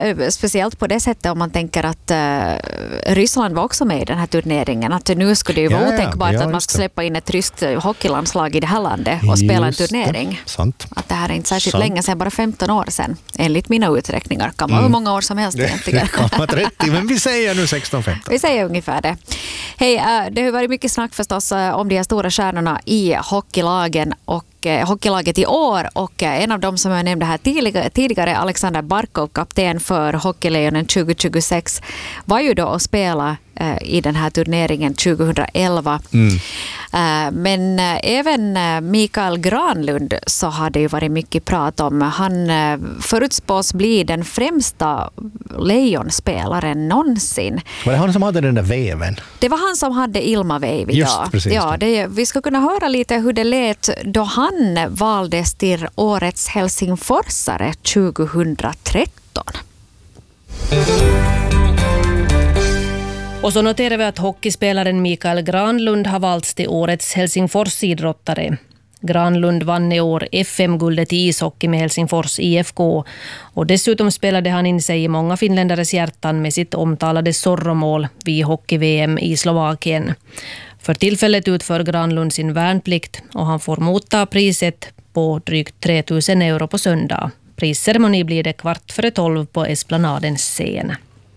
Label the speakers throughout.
Speaker 1: Speciellt på det sättet om man tänker att Ryssland var också med i den här turneringen. Att nu skulle det ju vara otänkbart att man ska släppa in ett ryskt hockeylandslag i det här landet och spela en turnering.
Speaker 2: Sant.
Speaker 1: Att det här är inte särskilt länge sedan, bara 15 år sedan. Enligt mina uträkningar kan vara hur många år som helst egentligen.
Speaker 2: Det kan vara 30, men vi säger nu 16-15.
Speaker 1: Vi säger ungefär det. Hej, det har varit mycket snack förstås om de här stora stjärnorna i hockeylagen och hockeylaget i år, och en av dem som jag nämnde här tidigare, Alexander Barkov, kapten för Hockeylejonen 2026, var ju då och spela i den här turneringen 2011. Men även Mikael Granlund så har det ju varit mycket prat om. Han förutspås bli den främsta lejonspelaren någonsin.
Speaker 2: Var det han som hade den där väven?
Speaker 1: Det var han som hade Ilma-väv.
Speaker 2: Just precis.
Speaker 1: Ja, vi ska kunna höra lite hur det lät då han valdes till årets Helsingforsare 2013.
Speaker 3: Och så noterar vi att hockeyspelaren Mikael Granlund har valts till årets Helsingfors-idrottare. Granlund vann i år FM-guldet i ishockey med Helsingfors IFK, och dessutom spelade han in sig i många finländares hjärtan med sitt omtalade Zorro-mål vid hockey-VM i Slovakien. För tillfället utför Granlund sin värnplikt och han får motta priset på drygt 3 000 euro på söndag. Prisceremoni blir det 11:15 på Esplanadens scen.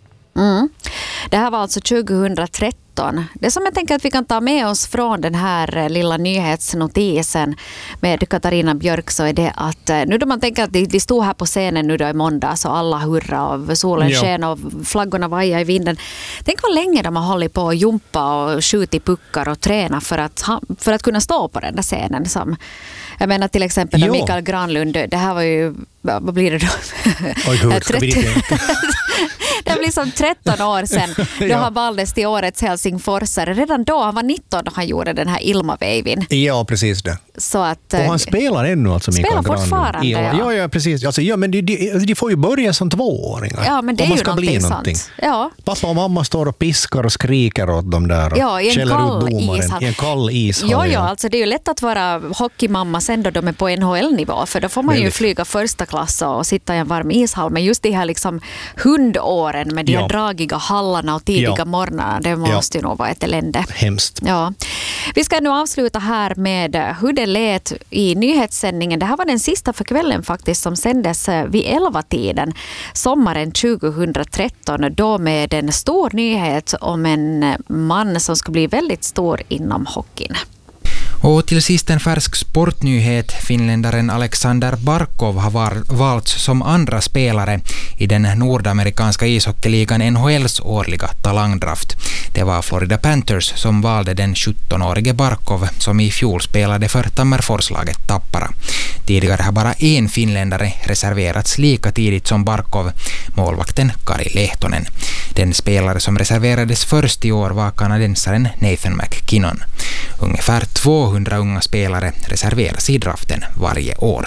Speaker 1: Det här var alltså 2013. Det som jag tänker att vi kan ta med oss från den här lilla nyhetsnotisen med Katarina Björk, så är det att nu då man tänker att de stod här på scenen nu då i måndag, så alla hurra och solen sken och flaggorna vajar i vinden. Tänk vad länge de har hållit på att jumpa och skjuta i puckar och träna för att kunna stå på den där scenen. Som, jag menar till exempel då Mikael Granlund, det här var ju, vad blir det då?
Speaker 2: Oj, hur ska vi det?
Speaker 1: Det blir som 13 år sedan då han valdes till årets Helsingforsare. Redan då, han var 19 då han gjorde den här Ilma-vävin.
Speaker 2: Ja, precis det.
Speaker 1: Så att,
Speaker 2: och han spelar ännu alltså, Mikael
Speaker 1: Granlund. Spelar fortfarande,
Speaker 2: ja, precis. Alltså, ja, men de får ju börja som 2-åringar.
Speaker 1: Ja, men det är ju någonting sånt. Ja.
Speaker 2: Pappa och mamma står och piskar och skriker åt dem där. Och
Speaker 1: ja, i en
Speaker 2: kall ishall.
Speaker 1: Ja, alltså det är ju lätt att vara hockeymamma sen då de är på NHL-nivå, för då får man ju flyga första klass och sitta i en varm ishall. Men just det här liksom hundåren med de här dragiga hallarna och tidiga morgnarna, det måste ju nog vara ett elände.
Speaker 2: Hemskt.
Speaker 1: Ja. Vi ska nu avsluta här med hur det lät i nyhetssändningen. Det här var den sista för kvällen faktiskt, som sändes vid 11-tiden sommaren 2013, då med en stor nyhet om en man som skulle bli väldigt stor inom hockeyn.
Speaker 4: Och till sist en färsk sportnyhet. Finländaren Alexander Barkov har valts som andra spelare i den nordamerikanska ishockeyligan NHLs årliga talangdraft. Det var Florida Panthers som valde den 17-årige Barkov, som i fjol spelade för Tammerforslaget Tappara. Tidigare har bara en finländare reserverats lika tidigt som Barkov, målvakten Kari Lehtonen. Den spelare som reserverades först i år var kanadensaren Nathan McKinnon. Ungefär 200 unga spelare reserveras i draften varje år.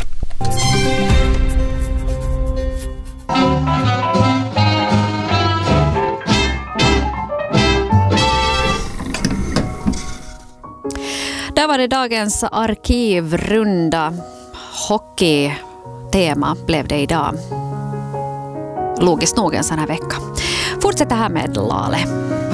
Speaker 1: Där var det dagens arkivrunda. Hockeytema blev det idag. Logiskt nog en sån här vecka. Fortsätt här med Lale.